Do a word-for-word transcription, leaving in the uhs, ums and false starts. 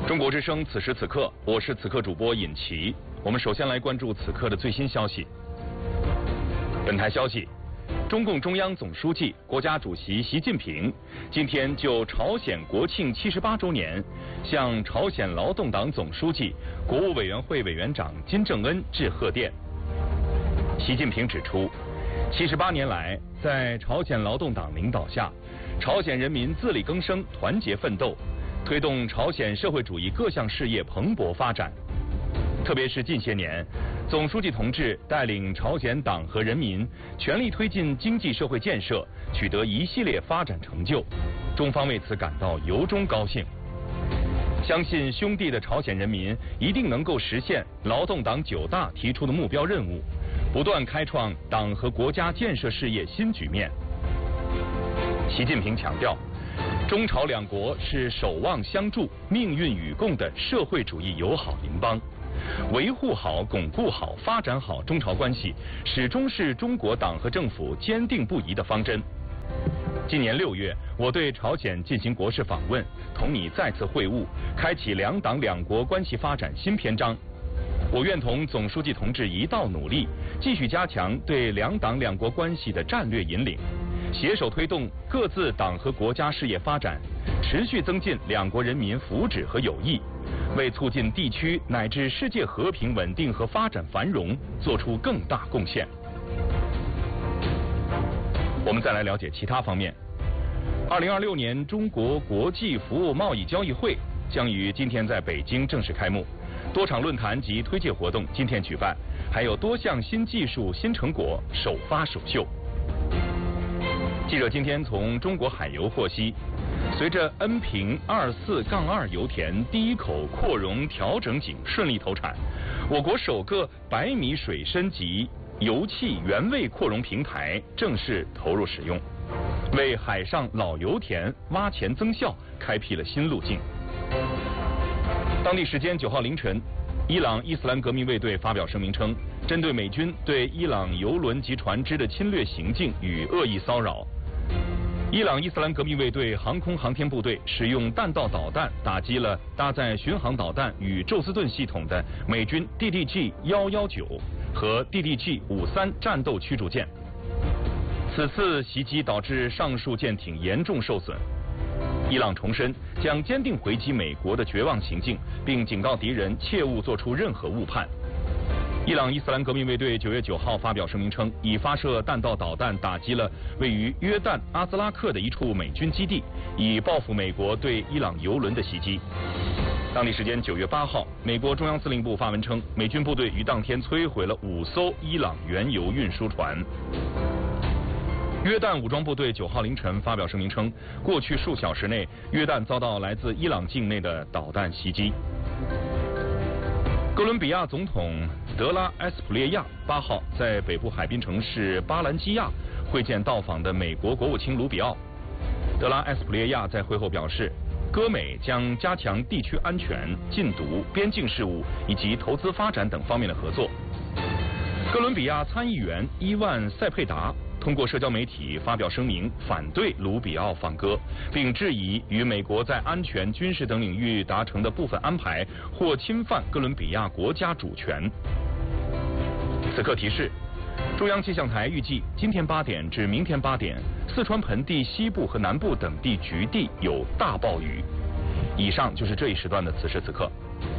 中国之声，此时此刻，我是此刻主播尹奇。我们首先来关注此刻的最新消息。本台消息，中共中央总书记、国家主席习近平今天就朝鲜国庆七十八周年，向朝鲜劳动党总书记、国务委员会委员长金正恩致贺电。习近平指出，七十八年来，在朝鲜劳动党领导下，朝鲜人民自力更生、团结奋斗，推动朝鲜社会主义各项事业蓬勃发展。特别是近些年，总书记同志带领朝鲜党和人民全力推进经济社会建设，取得一系列发展成就，中方为此感到由衷高兴。相信兄弟的朝鲜人民一定能够实现劳动党九大提出的目标任务，不断开创党和国家建设事业新局面。习近平强调，中朝两国是守望相助、命运与共的社会主义友好邻邦，维护好、巩固好、发展好中朝关系，始终是中国党和政府坚定不移的方针。今年六月，我对朝鲜进行国事访问，同你再次会晤，开启两党两国关系发展新篇章。我愿同总书记同志一道努力，继续加强对两党两国关系的战略引领，携手推动各自党和国家事业发展，持续增进两国人民福祉和友谊，为促进地区乃至世界和平稳定和发展繁荣做出更大贡献。我们再来了解其他方面。二零二六年中国国际服务贸易交易会将于今天在北京正式开幕，多场论坛及推介活动今天举办，还有多项新技术新成果首发首秀。记者今天从中国海油获悉，随着恩平二四杠二油田第一口扩容调整井顺利投产，我国首个百米水深级油气原位扩容平台正式投入使用，为海上老油田挖潜增效开辟了新路径。当地时间九号凌晨，伊朗伊斯兰革命卫队发表声明称，针对美军对伊朗油轮及船只的侵略行径与恶意骚扰，伊朗伊斯兰革命卫队航空航天部队使用弹道导弹打击了搭载巡航导弹与宙斯盾系统的美军 D D G 一一九和 D D G 五三战斗驱逐舰。此次袭击导致上述舰艇严重受损。伊朗重申将坚定回击美国的绝望行径，并警告敌人切勿做出任何误判。伊朗伊斯兰革命卫队九月九号发表声明称，已发射弹道导弹打击了位于约旦阿兹拉克的一处美军基地，以报复美国对伊朗油轮的袭击。当地时间九月八号，美国中央司令部发文称，美军部队于当天摧毁了五艘伊朗原油运输船。约旦武装部队九号凌晨发表声明称，过去数小时内，约旦遭到来自伊朗境内的导弹袭击。哥伦比亚总统德拉埃斯普列亚八号在北部海滨城市巴兰基亚会见到访的美国国务卿卢比奥。德拉埃斯普列亚在会后表示，哥美将加强地区安全、禁毒、边境事务以及投资发展等方面的合作。哥伦比亚参议员伊万塞佩达通过社交媒体发表声明，反对卢比奥访哥，并质疑与美国在安全、军事等领域达成的部分安排或侵犯哥伦比亚国家主权。此刻提示，中央气象台预计今天八点至明天八点，四川盆地西部和南部等地局地有大暴雨。以上就是这一时段的此时此刻。